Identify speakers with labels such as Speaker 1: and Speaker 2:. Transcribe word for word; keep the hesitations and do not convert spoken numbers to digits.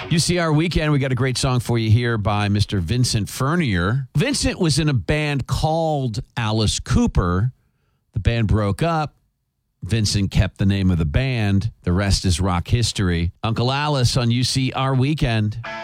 Speaker 1: U C R Weekend, we got a great song for you here by Mister Vincent Furnier. Vincent was in a band called Alice Cooper. The band broke up. Vincent kept the name of the band. The rest is rock history. Uncle Alice on U C R Weekend.